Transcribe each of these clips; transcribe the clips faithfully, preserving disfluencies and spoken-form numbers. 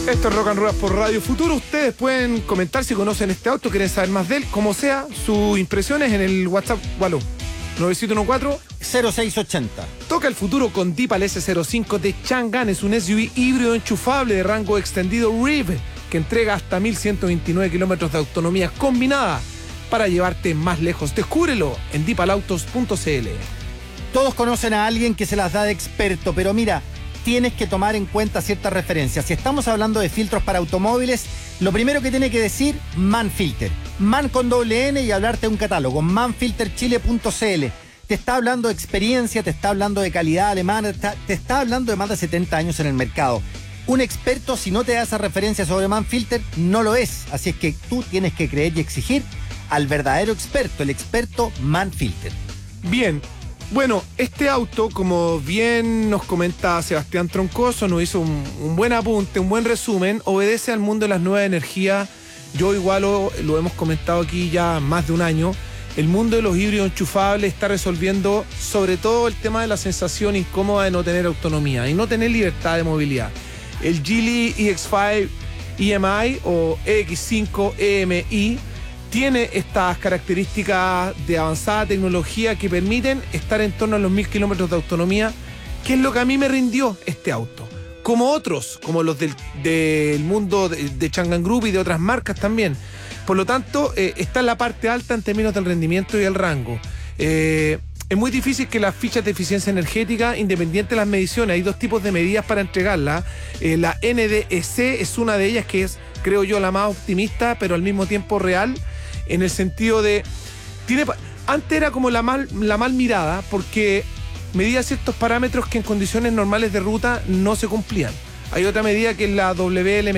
Esto es Rock and Roll por Radio Futuro. Ustedes pueden comentar si conocen este auto, quieren saber más de él, como sea, sus impresiones en el WhatsApp Wallo nueve siete uno cuatro cero seis ochenta. Toca el futuro con Deepal ese cero cinco de Chang'an. Es un S U V híbrido enchufable de rango extendido R I V que entrega hasta mil ciento veintinueve kilómetros de autonomía combinada para llevarte más lejos. Descúbrelo en deepal autos punto c l. Todos conocen a alguien que se las da de experto, pero mira, tienes que tomar en cuenta ciertas referencias. Si estamos hablando de filtros para automóviles, lo primero que tiene que decir, Manfilter. Man con doble N y hablarte de un catálogo, manfilter chile punto c l. Te está hablando de experiencia, te está hablando de calidad alemana, te está, te está hablando de más de setenta años en el mercado. Un experto, si no te da esa referencia sobre Manfilter, no lo es. Así es que tú tienes que creer y exigir al verdadero experto, el experto Manfilter. Bien. Bueno, este auto, como bien nos comenta Sebastián Troncoso, nos hizo un, un buen apunte, un buen resumen, obedece al mundo de las nuevas energías. Yo igual lo, lo hemos comentado aquí ya más de un año. El mundo de los híbridos enchufables está resolviendo sobre todo el tema de la sensación incómoda de no tener autonomía y no tener libertad de movilidad. El Geely E X cinco E M I o E X cinco E M I tiene estas características de avanzada tecnología que permiten estar en torno a los mil kilómetros de autonomía, que es lo que a mí me rindió este auto. Como otros, como los del, del mundo de, de Chang'an Group y de otras marcas también. Por lo tanto, eh, está en la parte alta en términos del rendimiento y el rango. Eh, es muy difícil que las fichas de eficiencia energética, independiente de las mediciones, hay dos tipos de medidas para entregarlas. Eh, la N D E C es una de ellas que es, creo yo, la más optimista, pero al mismo tiempo real, en el sentido de... tiene antes era como la mal, la mal mirada, porque medía ciertos parámetros que en condiciones normales de ruta no se cumplían. Hay otra medida que es la W L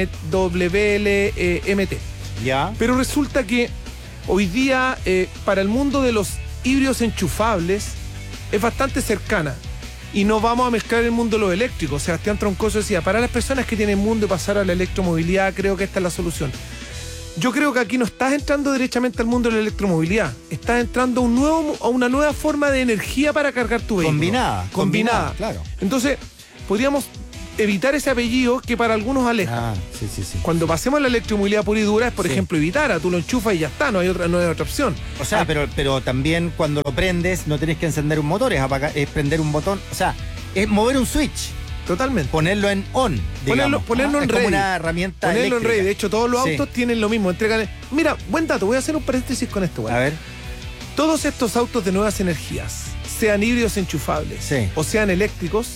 M T. ¿Ya? Pero resulta que hoy día, eh, para el mundo de los híbridos enchufables, es bastante cercana. Y no vamos a mezclar el mundo de los eléctricos. Sebastián Troncoso decía, para las personas que tienen mundo y pasar a la electromovilidad, creo que esta es la solución. Yo creo que aquí no estás entrando derechamente al mundo de la electromovilidad. Estás entrando a, un nuevo, a una nueva forma de energía para cargar tu vehículo. Combinada. Combinada. Combinada, claro. Entonces, podríamos evitar ese apellido que para algunos aleja. Ah, sí, sí, sí. Cuando pasemos a la electromovilidad pura y dura es, por Sí. ejemplo, Vitara. Tú lo enchufas y ya está, no hay otra, no hay otra opción. O sea, Ah, pero, pero también cuando lo prendes no tenés que encender un motor, es, apagar, es prender un botón. O sea, es mover un switch, Totalmente. ponerlo en on, Ponerlo, digamos. ponerlo Ah, en es como ready. una herramienta Ponerlo eléctrica. en ready. De hecho, todos los Sí. autos tienen lo mismo. Entregan. Mira, buen dato. Voy a hacer un paréntesis con esto. Bueno. A ver, Todos estos autos de nuevas energías, sean híbridos enchufables Sí. o sean eléctricos,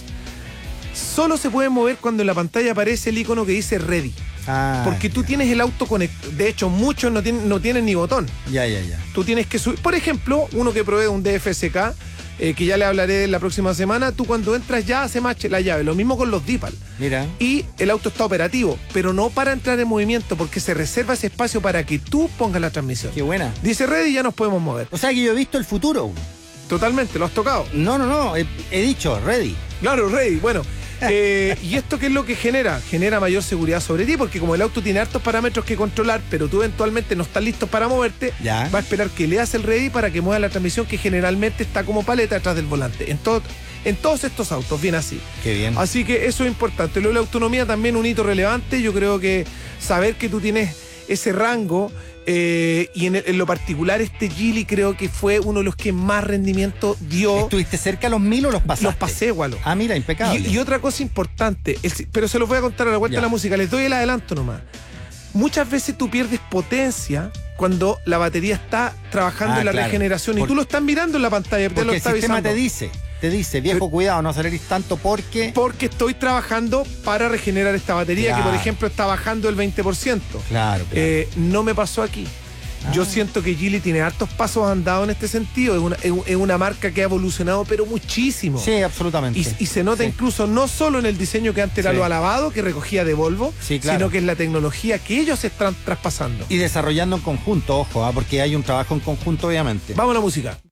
solo se pueden mover cuando en la pantalla aparece el icono que dice ready. ah, Porque tú tienes el auto conectado. De hecho, muchos no tienen, no tienen ni botón. ya, ya, ya. Tú tienes que subir. Por ejemplo, uno que provee un D F S K, eh, que ya le hablaré la próxima semana, tú cuando entras ya hace match la llave. Lo mismo con los Deepal. Mira. Y el auto está operativo, pero no para entrar en movimiento, porque se reserva ese espacio para que tú pongas la transmisión. Qué buena. Dice ready y ya nos podemos mover. O sea que yo he visto el futuro. Totalmente, lo has tocado. No, no, no, he, he dicho ready. Claro, ready. Bueno, eh, ¿y esto qué es lo que genera? Genera mayor seguridad sobre ti, porque como el auto tiene hartos parámetros que controlar, pero tú eventualmente no estás listo para moverte, Ya. va a esperar que leas el ready para que mueva la transmisión, que generalmente está como paleta atrás del volante. En, todo, en todos estos autos, bien así. Qué bien. Así que eso es importante. Lo de la autonomía también un hito relevante. Yo creo que saber que tú tienes ese rango, eh, y en, el- en lo particular este Geely creo que fue uno de los que más rendimiento dio. ¿Estuviste cerca a los mil o los pasaste? Los pasé, Gualo. Ah, mira, impecable. Y, y otra cosa importante, el- pero se los voy a contar a la vuelta Ya. de la música, les doy el adelanto nomás. Muchas veces tú pierdes potencia cuando la batería está trabajando Ah, en la claro. regeneración y Por- tú lo estás mirando en la pantalla, te Porque lo el está sistema avisando. te dice, te dice, viejo, Pero- cuidado, no aceleres tanto porque... Porque estoy trabajando para regenerar esta batería, Claro. que por ejemplo está bajando el veinte por ciento. Claro, claro. Eh, no me pasó aquí. Yo Ah. siento que Geely tiene hartos pasos andados en este sentido. Es una, es es una marca que ha evolucionado, pero muchísimo. Sí, absolutamente. Y, y se nota Sí. incluso no solo en el diseño que antes era Sí. lo alabado, que recogía de Volvo, Sí, claro. sino que es la tecnología que ellos están traspasando. Y desarrollando en conjunto, ojo, ¿ah? Porque hay un trabajo en conjunto, obviamente. Vamos a la música.